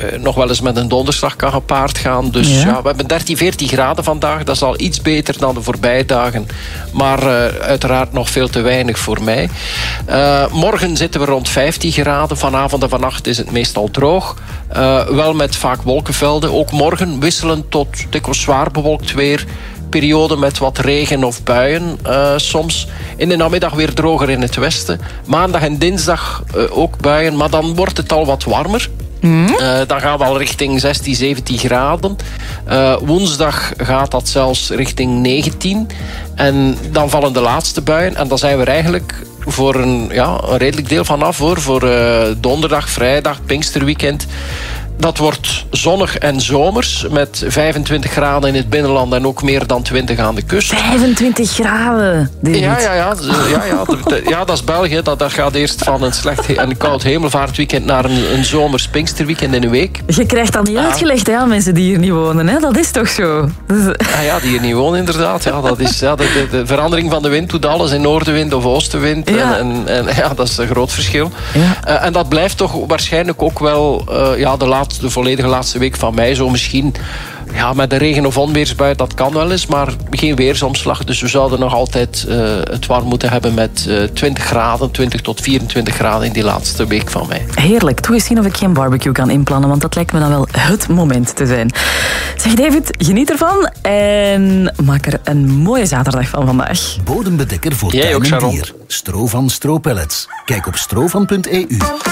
nog wel eens met een donderslag kan gepaard gaan. Dus we hebben 13, 14 graden vandaag. Dat is al iets beter dan de voorbije dagen. Maar uiteraard nog veel te weinig voor mij. Morgen zitten we rond 15 graden. Vanavond en vannacht is het meestal droog. Wel met vaak wolkenvelden. Ook morgen wisselend tot dikwijls zwaar bewolkt weer. Periode met wat regen of buien soms. In de namiddag weer droger in het westen. Maandag en dinsdag ook buien. Maar dan wordt het al wat warmer. Dan gaan we al richting 16, 17 graden. Woensdag gaat dat zelfs richting 19. En dan vallen de laatste buien. En dan zijn we er eigenlijk voor een redelijk deel vanaf, hoor. Voor donderdag, vrijdag, Pinksterweekend. Dat wordt zonnig en zomers met 25 graden in het binnenland en ook meer dan 20 aan de kust. 25 graden, David. Ja, dat is België. Dat gaat eerst van een slecht en koud hemelvaartweekend naar een zomers Pinksterweekend in een week. Je krijgt dan niet uitgelegd aan mensen die hier niet wonen, hè? Dat is toch zo? Ja, die hier niet wonen, inderdaad. Ja, dat is, de verandering van de wind doet alles in noordenwind of oostenwind. Ja. En dat is een groot verschil. Ja. En dat blijft toch waarschijnlijk ook wel de volledige laatste week van mei. Zo misschien met een regen- of onweersbui, dat kan wel eens, maar geen weersomslag. Dus we zouden nog altijd het warm moeten hebben met 20 graden, 20 tot 24 graden in die laatste week van mei. Heerlijk. Doe eens zien of ik geen barbecue kan inplannen, want dat lijkt me dan wel het moment te zijn. Zeg David, geniet ervan en maak er een mooie zaterdag van vandaag. Bodembedekker voor tuin en dier. Stro van Stro Pellets. Kijk op strovan.eu.